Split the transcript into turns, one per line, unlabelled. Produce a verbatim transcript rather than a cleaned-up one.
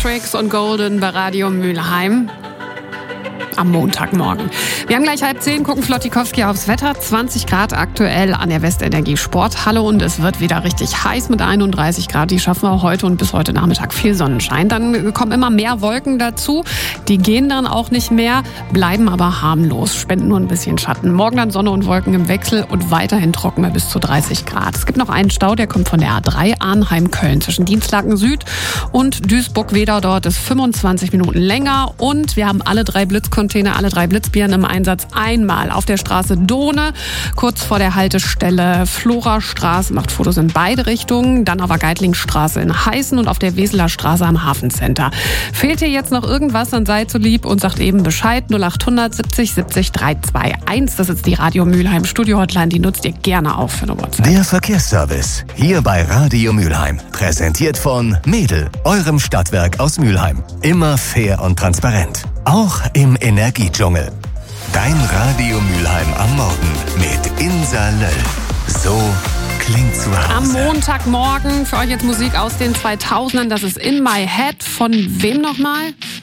Matrix und Golden bei Radio Mülheim. Am Montagmorgen. Wir haben gleich halb zehn, gucken Flottikowski aufs Wetter. zwanzig Grad aktuell an der Westenergie Sporthalle und es wird wieder richtig heiß mit einunddreißig Grad. Die schaffen wir heute und bis heute Nachmittag viel Sonnenschein. Dann kommen immer mehr Wolken dazu. Die gehen dann auch nicht mehr, bleiben aber harmlos, spenden nur ein bisschen Schatten. Morgen dann Sonne und Wolken im Wechsel und weiterhin trocken bei bis zu dreißig Grad. Es gibt noch einen Stau, der kommt von der A drei Arnheim-Köln zwischen Dienstlaken Süd und Duisburg-Wedau. Dort ist fünfundzwanzig Minuten länger und wir haben alle drei Blitzkontrolle alle drei Blitzbirnen im Einsatz. Einmal auf der Straße Dohne, kurz vor der Haltestelle Florastraße, macht Fotos in beide Richtungen. Dann auf der Geitlingstraße in Heißen und auf der Weseler Straße am Hafencenter. Fehlt hier jetzt noch irgendwas, dann seid so lieb und sagt eben Bescheid. null achthundert siebzig siebzig dreihunderteinundzwanzig. Das ist die Radio Mülheim Studio Hotline. Die nutzt ihr gerne auf für eine WhatsApp.
Der Verkehrsservice. Hier bei Radio Mülheim. Präsentiert von Mädel, eurem Stadtwerk aus Mülheim. Immer fair und transparent. Auch im Energiedschungel. Dein Radio Mülheim am Morgen mit Insa Löll. So klingt zu Hause.
Am Montagmorgen für euch jetzt Musik aus den zweitausendern. Das ist In My Head. Von wem nochmal?